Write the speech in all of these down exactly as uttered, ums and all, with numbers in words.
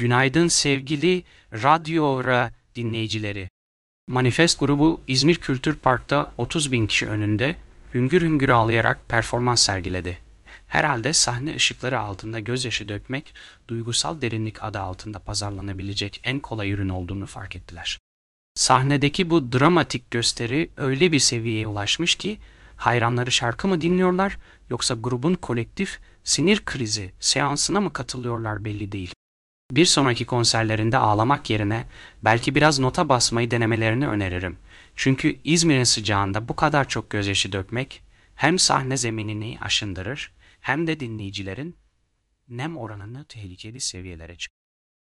Günaydın sevgili Radyo Ora dinleyicileri. Manifest grubu İzmir Kültür Park'ta otuz bin kişi önünde hüngür hüngür ağlayarak performans sergiledi. Herhalde sahne ışıkları altında gözyaşı dökmek, duygusal derinlik adı altında pazarlanabilecek en kolay ürün olduğunu fark ettiler. Sahnedeki bu dramatik gösteri öyle bir seviyeye ulaşmış ki, hayranları şarkı mı dinliyorlar yoksa grubun kolektif sinir krizi seansına mı katılıyorlar belli değil. Bir sonraki konserlerinde ağlamak yerine belki biraz nota basmayı denemelerini öneririm. Çünkü İzmir'in sıcağında bu kadar çok gözyaşı dökmek hem sahne zeminini aşındırır hem de dinleyicilerin nem oranını tehlikeli seviyelere çıkarır.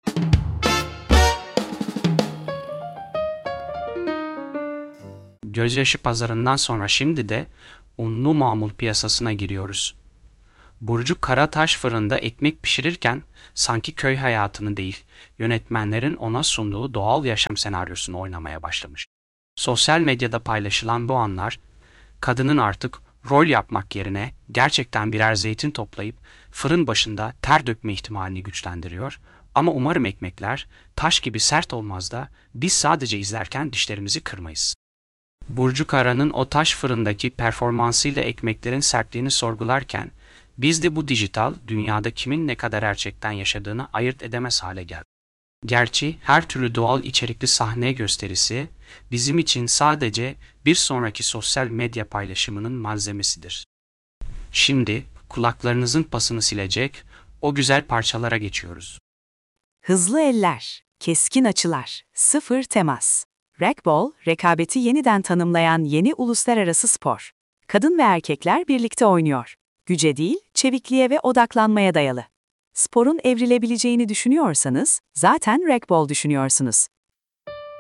Gözyaşı pazarından sonra şimdi de unlu mamul piyasasına giriyoruz. Burcu Karataş fırında ekmek pişirirken sanki köy hayatını değil, yönetmenlerin ona sunduğu doğal yaşam senaryosunu oynamaya başlamış. Sosyal medyada paylaşılan bu anlar, kadının artık rol yapmak yerine gerçekten birer zeytin toplayıp fırın başında ter dökme ihtimalini güçlendiriyor. Ama umarım ekmekler taş gibi sert olmaz da biz sadece izlerken dişlerimizi kırmayız. Burcu Kara'nın o taş fırındaki performansıyla ekmeklerin sertliğini sorgularken, biz de bu dijital dünyada kimin ne kadar gerçekten yaşadığını ayırt edemez hale geldik. Gerçi her türlü doğal içerikli sahne gösterisi bizim için sadece bir sonraki sosyal medya paylaşımının malzemesidir. Şimdi kulaklarınızın pasını silecek o güzel parçalara geçiyoruz. Hızlı eller, keskin açılar, sıfır temas. Racquetball, rekabeti yeniden tanımlayan yeni uluslararası spor. Kadın ve erkekler birlikte oynuyor. Güce değil, çevikliğe ve odaklanmaya dayalı. Sporun evrilebileceğini düşünüyorsanız, zaten racquetball düşünüyorsunuz.